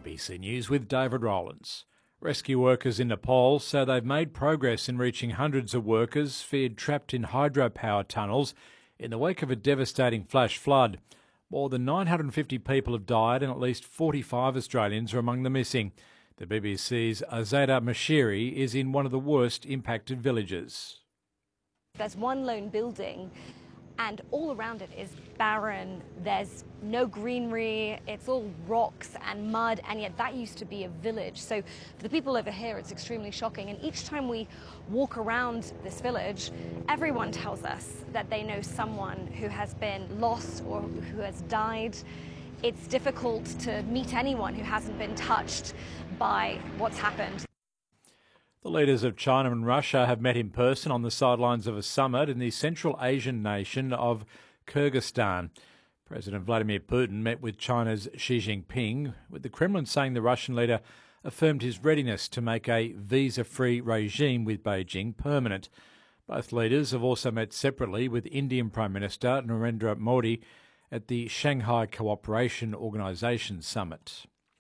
ABC News with David Rowlands. Rescue workers in Nepal say they've made progress in reaching hundreds of workers feared trapped in hydropower tunnels in the wake of a devastating flash flood. More than 950 people have died and at least 45 Australians are among the missing. The BBC's Azada Mashiri is in one of the worst impacted villages. There's one lone building and all around it is barren. There's no greenery, it's all rocks and mud, and yet that used to be a village. So for the people over here, it's extremely shocking. And each time we walk around this village, everyone tells us that they know someone who has been lost or who has died. It's difficult to meet anyone who hasn't been touched by what's happened. The leaders of China and Russia have met in person on the sidelines of a summit in the Central Asian nation of Kyrgyzstan. President Vladimir Putin met with China's Xi Jinping, with the Kremlin saying the Russian leader affirmed his readiness to make a visa-free regime with Beijing permanent. Both leaders have also met separately with Indian Prime Minister Narendra Modi at the Shanghai Cooperation Organisation summit.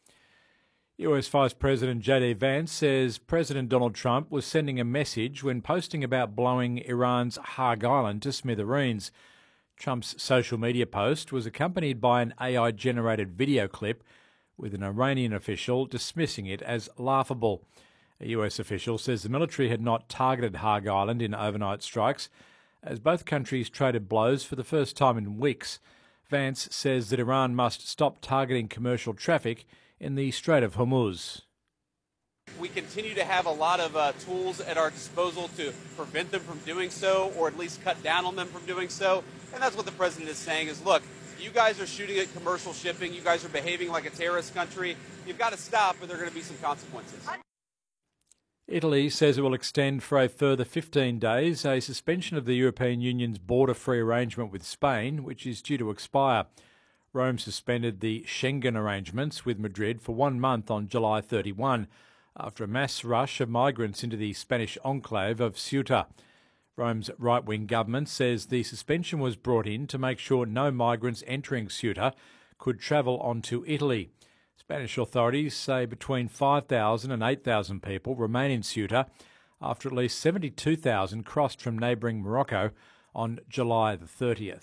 US Vice President J.D. Vance says President Donald Trump was sending a message when posting about blowing Iran's Haag Island to smithereens. Trump's social media post was accompanied by an AI-generated video clip with an Iranian official dismissing it as laughable. A US official says the military had not targeted Haag Island in overnight strikes, as both countries traded blows for the first time in weeks. Vance says that Iran must stop targeting commercial traffic in the Strait of Hormuz. We continue to have a lot of tools at our disposal to prevent them from doing so, or at least cut down on them from doing so. And that's what the president is saying is, look, you guys are shooting at commercial shipping. You guys are behaving like a terrorist country. You've got to stop, but there are going to be some consequences. Italy says it will extend for a further 15 days a suspension of the European Union's border-free arrangement with Spain, which is due to expire. Rome suspended the Schengen arrangements with Madrid for 1 month on July 31 after a mass rush of migrants into the Spanish enclave of Ceuta. Rome's right-wing government says the suspension was brought in to make sure no migrants entering Ceuta could travel onto Italy. Spanish authorities say between 5,000 and 8,000 people remain in Ceuta after at least 72,000 crossed from neighbouring Morocco on July the 30th.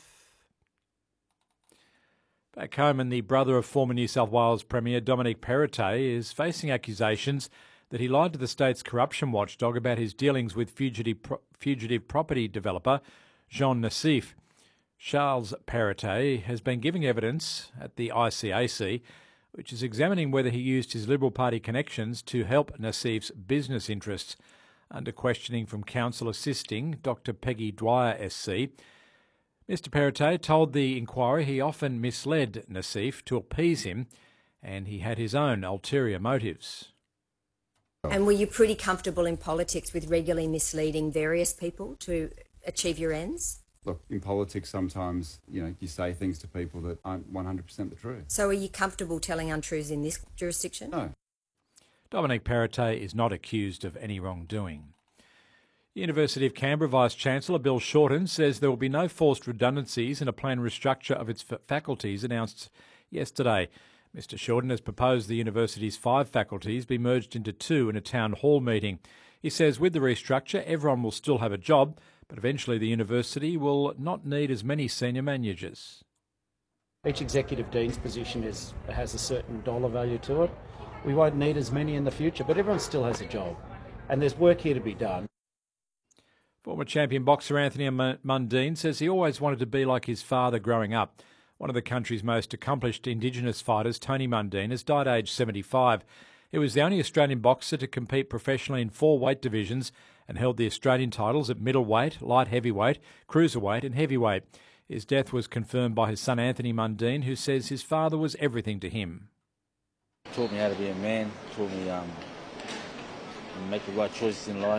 Back home, and the brother of former New South Wales Premier Dominic Perrottet is facing accusations that he lied to the state's corruption watchdog about his dealings with fugitive property developer Jean Nassif. Charles Perrottet has been giving evidence at the ICAC, which is examining whether he used his Liberal Party connections to help Nassif's business interests. Under questioning from counsel assisting Dr Peggy Dwyer SC, Mr Perrottet told the inquiry he often misled Nassif to appease him and he had his own ulterior motives. And were you pretty comfortable in politics with regularly misleading various people to achieve your ends? Look, in politics sometimes, you say things to people that aren't 100% the truth. So are you comfortable telling untruths in this jurisdiction? No. Dominic Perrottet is not accused of any wrongdoing. University of Canberra Vice-Chancellor Bill Shorten says there will be no forced redundancies in a planned restructure of its faculties announced yesterday. Mr Shorten has proposed the university's 5 faculties be merged into 2 in a town hall meeting. He says with the restructure, everyone will still have a job, but eventually the university will not need as many senior managers. Each executive dean's position has a certain dollar value to it. We won't need as many in the future, but everyone still has a job, and there's work here to be done. Former champion boxer Anthony Mundine says he always wanted to be like his father growing up. One of the country's most accomplished Indigenous fighters, Tony Mundine, has died aged 75. He was the only Australian boxer to compete professionally in 4 weight divisions and held the Australian titles at middleweight, light heavyweight, cruiserweight and heavyweight. His death was confirmed by his son Anthony Mundine, who says his father was everything to him. Taught me how to be a man, taught me to make the right choices in life.